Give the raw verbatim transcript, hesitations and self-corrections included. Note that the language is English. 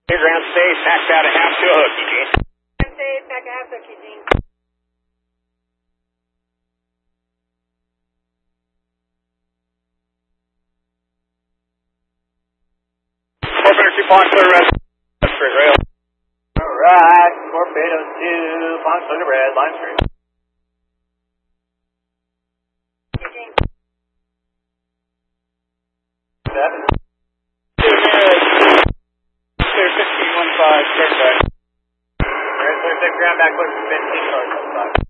Ground safe, tacked out a half to a hook, Eugene. Ground safe, tack a half hook, Eugene. four hundred two Fox, clear red. Straight rail. Alright, Torpedo two, Fox, clear red, line straight. Eugene. Seven. Clear red. Clear fifteen one five, turn back. Alright, clear six, ground back, clear fifteen, sorry, five.